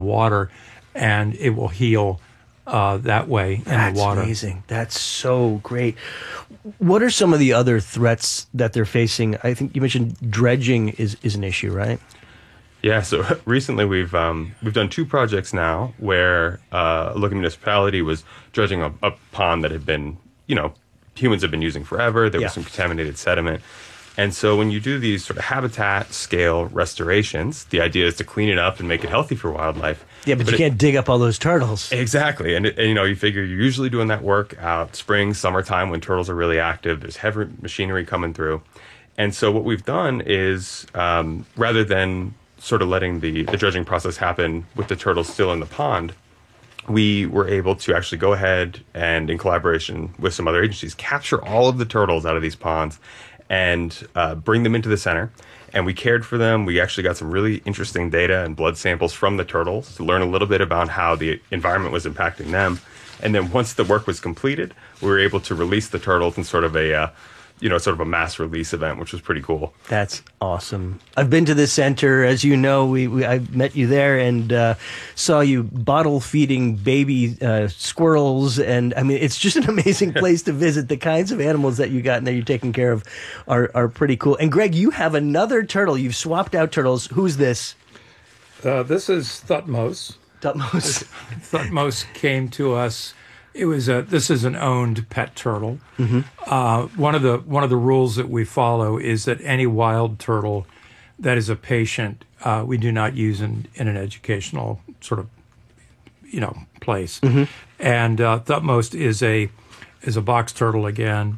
water, and it will heal that way in the water. That's amazing. That's so great. What are some of the other threats that they're facing? I think you mentioned dredging is an issue, right? Yeah, so recently we've done 2 projects now where a local municipality was dredging a pond that had been, humans have been using forever. There was some contaminated sediment. And so when you do these sort of habitat scale restorations, the idea is to clean it up and make it healthy for wildlife. Yeah, but you can't dig up all those turtles. Exactly. And you figure you're usually doing that work out spring, summertime when turtles are really active. There's heavy machinery coming through. And so what we've done is rather than sort of letting the dredging process happen with the turtles still in the pond, we were able to actually go ahead and, in collaboration with some other agencies, capture all of the turtles out of these ponds and bring them into the center. And we cared for them. We actually got some really interesting data and blood samples from the turtles to learn a little bit about how the environment was impacting them. And then once the work was completed, we were able to release the turtles in sort of a mass release event, which was pretty cool. That's awesome. I've been to this center, as you know. I met you there and saw you bottle feeding baby squirrels, and I mean, it's just an amazing place to visit. The kinds of animals that you got and that you're taking care of are pretty cool. And Greg, you have another turtle. You've swapped out turtles. Who's this? This is Thutmose. Thutmose came to us. This is an owned pet turtle. Mm-hmm. One of the rules that we follow is that any wild turtle that is a patient, we do not use in an educational sort of, place. Mm-hmm. And Thutmose is a box turtle again,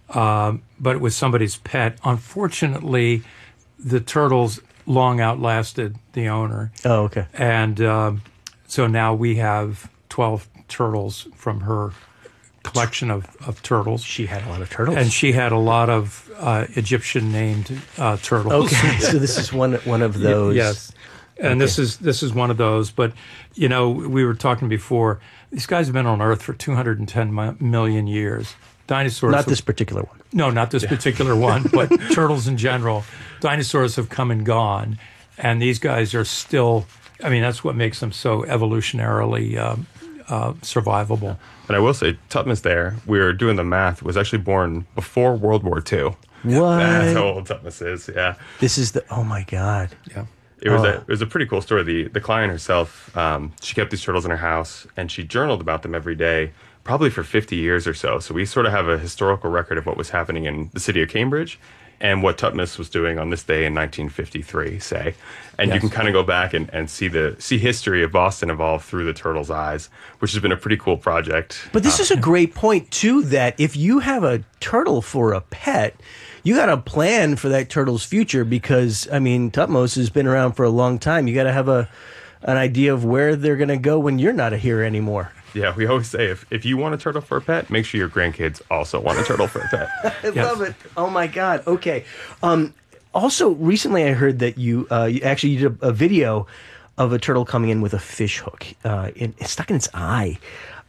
but it was somebody's pet. Unfortunately, the turtles long outlasted the owner. Oh, okay. And so now we have 12 turtles from her collection of turtles. She had a lot of turtles. And she had a lot of Egyptian-named turtles. Okay, so this is one of those. Yes. And this is one of those. But, we were talking before, these guys have been on Earth for 210 million years. Dinosaurs. Not this particular one. No, not this particular one, but turtles in general. Dinosaurs have come and gone, and these guys are still, that's what makes them so evolutionarily survivable. And I will say, Thutmose there, we were doing the math, was actually born before World War II. What? That's how old Thutmose is, yeah. This is oh my God. Yeah. It was a pretty cool story. The client herself, she kept these turtles in her house, and she journaled about them every day, probably for 50 years or so. So we sort of have a historical record of what was happening in the city of Cambridge and what Thutmose was doing on this day in 1953, say. And you can kind of go back and see history of Boston evolve through the turtle's eyes, which has been a pretty cool project. But this is a great point, too, that if you have a turtle for a pet, you got to plan for that turtle's future because, Thutmose has been around for a long time. You got to have an idea of where they're going to go when you're not here anymore. Yeah, we always say if you want a turtle for a pet, make sure your grandkids also want a turtle for a pet. I love it. Oh, my God. Okay. Also, recently I heard that you did a video of a turtle coming in with a fish hook stuck in its eye.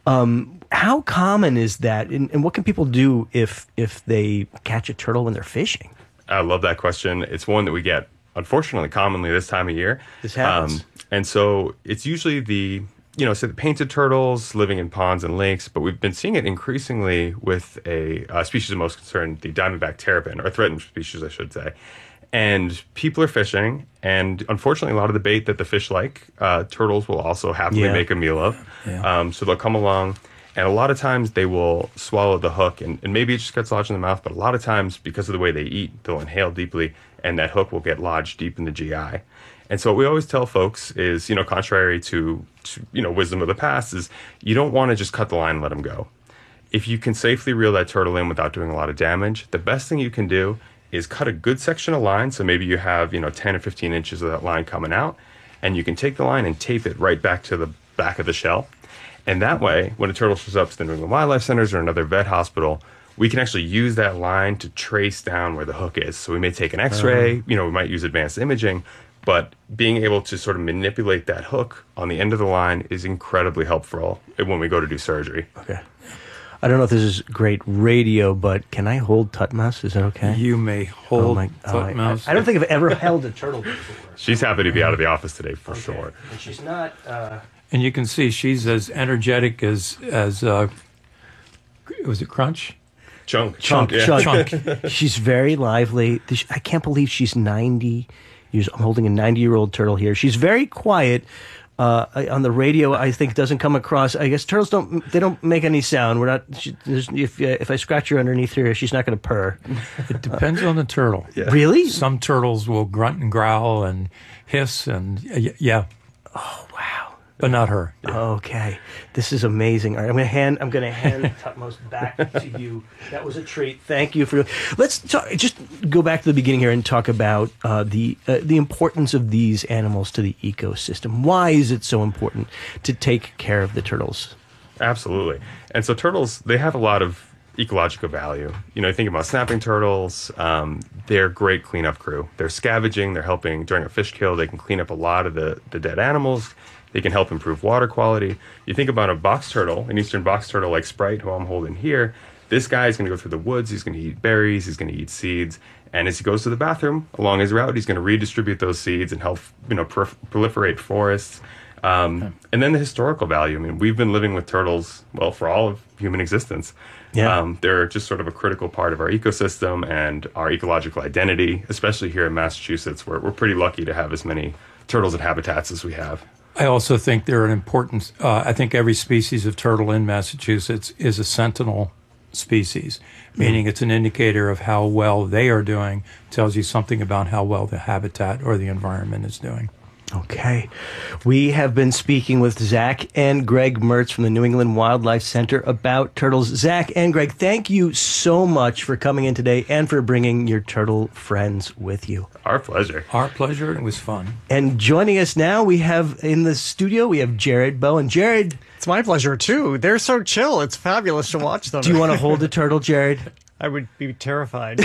How common is that, and what can people do if they catch a turtle when they're fishing? I love that question. It's one that we get, unfortunately, commonly this time of year. This happens. And so it's usually the painted turtles living in ponds and lakes, but we've been seeing it increasingly with a species of most concern, the diamondback terrapin, or threatened species, I should say. And people are fishing, and unfortunately, a lot of the bait that the fish like, turtles will also happily make a meal of. Yeah. So they'll come along, and a lot of times they will swallow the hook, and maybe it just gets lodged in the mouth, but a lot of times, because of the way they eat, they'll inhale deeply, and that hook will get lodged deep in the GI. And so what we always tell folks is, contrary to wisdom of the past, is you don't want to just cut the line and let them go. If you can safely reel that turtle in without doing a lot of damage, the best thing you can do is cut a good section of line. So maybe you have, 10 or 15 inches of that line coming out, and you can take the line and tape it right back to the back of the shell. And that way, when a turtle shows up to the New England Wildlife Centers or another vet hospital, we can actually use that line to trace down where the hook is. So we may take an x-ray, we might use advanced imaging, but being able to sort of manipulate that hook on the end of the line is incredibly helpful when we go to do surgery. Okay. I don't know if this is great radio, but can I hold Tutmouse? Is that okay? You may hold Tutmouse. I don't think I've ever held a turtle before. She's happy to be out of the office today, for sure. And she's not... And you can see she's as energetic as was it Crunch? Chunk. Chunk. She's very lively. I can't believe she's 90 years. I'm holding a 90-year-old turtle here. She's very quiet. On the radio, I think doesn't come across. I guess turtles don't make any sound. We're not. If I scratch her underneath here, she's not going to purr. It depends on the turtle. Yeah. Really? Some turtles will grunt and growl and hiss and yeah. Oh wow. But not her. Yeah. Okay, this is amazing. All right, I'm going to hand Tutmouse back to you. That was a treat. Thank you for. Let's just go back to the beginning here and talk about the importance of these animals to the ecosystem. Why is it so important to take care of the turtles? Absolutely. And so turtles, they have a lot of ecological value. You know, think about snapping turtles. They're a great cleanup crew. They're scavenging. They're helping during a fish kill. They can clean up a lot of the dead animals. They can help improve water quality. You think about a box turtle, an eastern box turtle like Sprite, who I'm holding here. This guy is going to go through the woods. He's going to eat berries. He's going to eat seeds. And as he goes to the bathroom along his route, he's going to redistribute those seeds and help, proliferate forests. And then the historical value. I mean, we've been living with turtles, well, for all of human existence. Yeah. They're just sort of a critical part of our ecosystem and our ecological identity, especially here in Massachusetts, where we're pretty lucky to have as many turtles and habitats as we have. I also think they're an important, I think every species of turtle in Massachusetts is a sentinel species, meaning it's an indicator of how well they are doing, tells you something about how well the habitat or the environment is doing. Okay. We have been speaking with Zach and Greg Mertz from the New England Wildlife Center about turtles. Zach and Greg, thank you so much for coming in today and for bringing your turtle friends with you. Our pleasure. Our pleasure. It was fun. And joining us now, we have in the studio, we have Jared Bowen. Jared. It's my pleasure, too. They're so chill. It's fabulous to watch them. Do you want to hold a turtle, Jared? I would be terrified.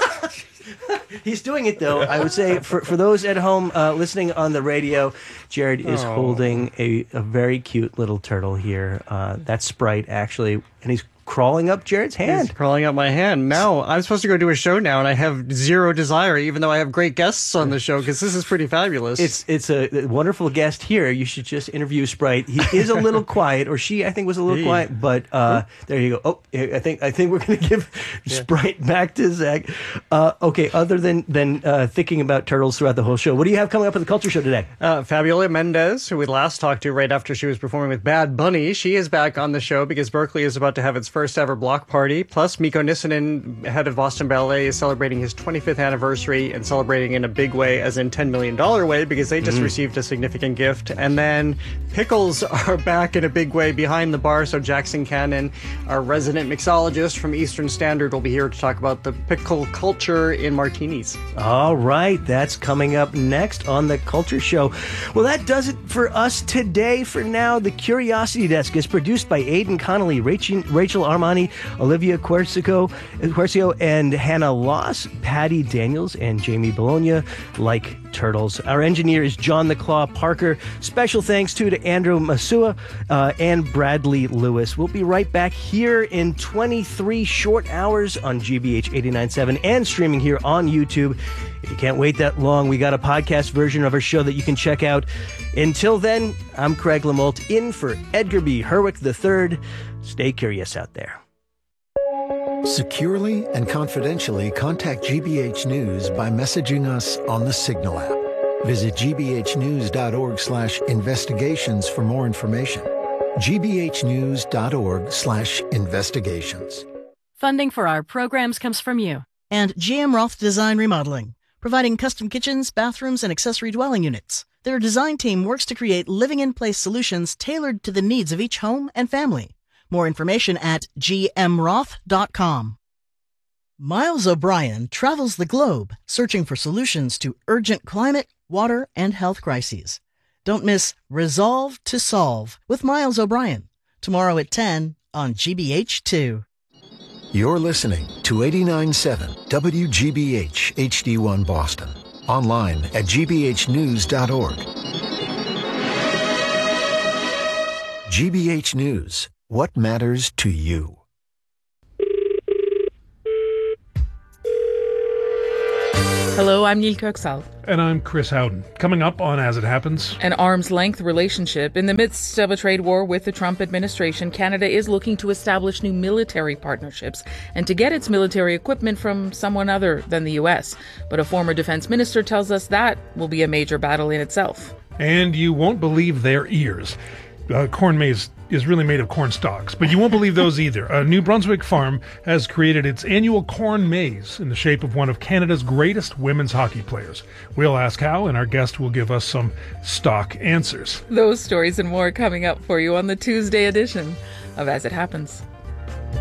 He's doing it, though. I would say for those at home listening on the radio, Jared is holding a very cute little turtle here. That's Sprite, actually. And he's crawling up Jared's hand. He's crawling up my hand. Now, I'm supposed to go do a show now, and I have zero desire, even though I have great guests on the show, because this is pretty fabulous. It's a wonderful guest here. You should just interview Sprite. He is a little quiet, or she, I think, was a little quiet, but there you go. Oh, I think we're going to give Sprite back to Zach. Okay, other than thinking about turtles throughout the whole show, what do you have coming up at the Culture Show today? Fabiola Mendez, who we last talked to right after she was performing with Bad Bunny, she is back on the show because Berkeley is about to have its first ever block party. Plus, Mikko Nissanen, head of Boston Ballet, is celebrating his 25th anniversary and celebrating in a big way, as in $10 million way, because they just received a significant gift. And then Pickles are back in a big way behind the bar. So Jackson Cannon, our resident mixologist from Eastern Standard, will be here to talk about the pickle culture in martinis. All right, that's coming up next on the Culture Show. Well, that does it for us today. For now, the Curiosity Desk is produced by Aidan Connolly, Rachel Armani, Olivia Quercio, and Hannah Loss, Patty Daniels, and Jamie Bologna, like turtles. Our engineer is John the Claw Parker. Special thanks to Andrew Masua and Bradley Lewis. We'll be right back here in 23 short hours on GBH 89.7 and streaming here on YouTube. If you can't wait that long, we got a podcast version of our show that you can check out. Until then, I'm Craig Lamolt in for Edgar B. Herwick III. Stay curious out there. Securely and confidentially contact GBH News by messaging us on the Signal app. Visit gbhnews.org/investigations for more information. gbhnews.org/investigations. Funding for our programs comes from you. And GM Roth Design Remodeling, providing custom kitchens, bathrooms, and accessory dwelling units. Their design team works to create living-in-place solutions tailored to the needs of each home and family. More information at gmroth.com. Miles O'Brien travels the globe searching for solutions to urgent climate, water, and health crises. Don't miss Resolve to Solve with Miles O'Brien, tomorrow at 10 on GBH2. You're listening to 89.7 WGBH HD1 Boston. Online at gbhnews.org. GBH News. What matters to you? Hello, I'm Neil Kirksall. And I'm Chris Howden. Coming up on As It Happens. An arm's-length relationship. In the midst of a trade war with the Trump administration, Canada is looking to establish new military partnerships and to get its military equipment from someone other than the U.S. But a former defense minister tells us that will be a major battle in itself. And you won't believe their ears. Corn maze is really made of corn stalks, but you won't believe those either. A New Brunswick farm has created its annual corn maze in the shape of one of Canada's greatest women's hockey players. We'll ask how, and our guest will give us some stock answers. Those stories and more coming up for you on the Tuesday edition of As It Happens.